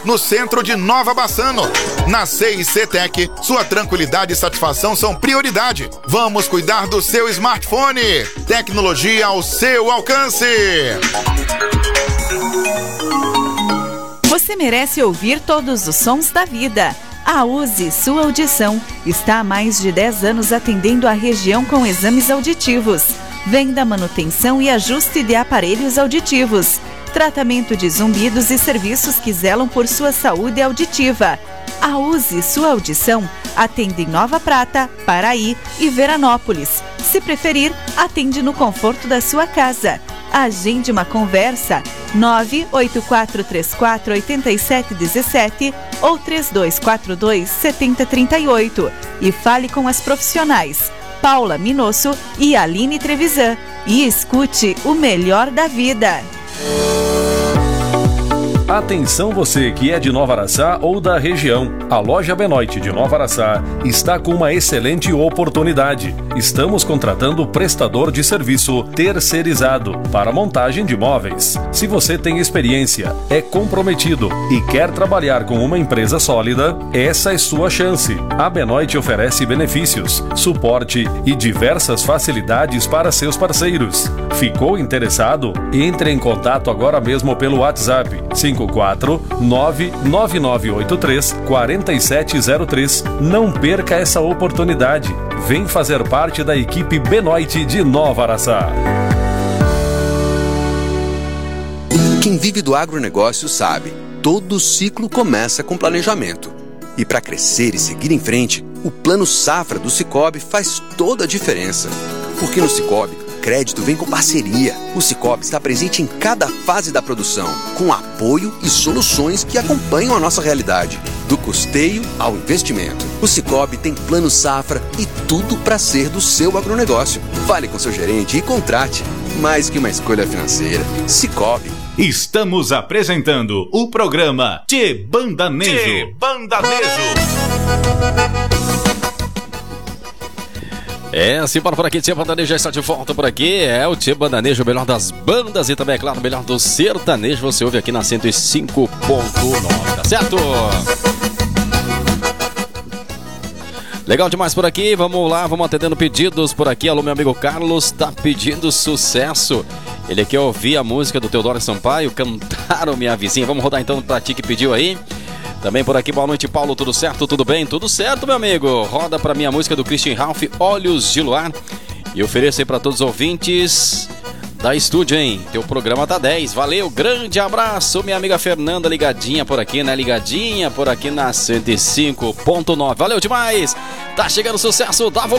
no centro de Nova Bassano. Na CIC-Tech, sua tranquilidade e satisfação são prioridade. Vamos cuidar do seu smartphone. Tecnologia ao seu alcance. Você merece ouvir todos os sons da vida. A Use Sua Audição está há mais de 10 anos atendendo a região com exames auditivos, venda, manutenção e ajuste de aparelhos auditivos, tratamento de zumbidos e serviços que zelam por sua saúde auditiva. A Use Sua Audição atende em Nova Prata, Paraí e Veranópolis. Se preferir, atende no conforto da sua casa. Agende uma conversa 984348717 ou 3242-7038 e fale com as profissionais Paula Minosso e Aline Trevisan e escute o melhor da vida. Atenção você que é de Nova Araçá ou da região. A loja Benoit de Nova Araçá está com uma excelente oportunidade. Estamos contratando prestador de serviço terceirizado para montagem de móveis. Se você tem experiência, é comprometido e quer trabalhar com uma empresa sólida, essa é sua chance. A Benoit oferece benefícios, suporte e diversas facilidades para seus parceiros. Ficou interessado? Entre em contato agora mesmo pelo WhatsApp 549-9983-4703. Não perca essa oportunidade. Vem fazer parte da equipe Benoit de Nova Araçá. Quem vive do agronegócio sabe, todo ciclo começa com planejamento. E para crescer e seguir em frente, o Plano Safra do Sicoob faz toda a diferença. Porque no Sicoob, crédito vem com parceria. O Sicoob está presente em cada fase da produção, com apoio e soluções que acompanham a nossa realidade, do custeio ao investimento. O Sicoob tem Plano Safra e tudo para ser do seu agronegócio. Fale com seu gerente e contrate. Mais que uma escolha financeira, Sicoob. Estamos apresentando o programa Tchê Bandanejo. Tchê Bandanejo. Simbora por aqui, Tchê Bandanejo já está de volta por aqui. É o Tchê Bandanejo, o melhor das bandas e também, é claro, o melhor do sertanejo. Você ouve aqui na 105.9, tá certo? Legal demais por aqui, vamos lá, vamos atendendo pedidos por aqui. Alô, meu amigo Carlos, tá pedindo sucesso. Ele quer ouvir a música do Teodoro Sampaio, Cantaram Minha Vizinha. Vamos rodar então pra ti que pediu aí. Também por aqui, boa noite, Paulo, tudo certo? Tudo bem? Tudo certo, meu amigo. Roda pra minha música do Christian Ralph, Olhos de Luar. E ofereço aí pra todos os ouvintes da estúdio, hein? Teu programa tá 10. Valeu, grande abraço, minha amiga Fernanda, ligadinha por aqui, né? Ligadinha por aqui na 105.9. Valeu demais. Tá chegando o sucesso, dá volume.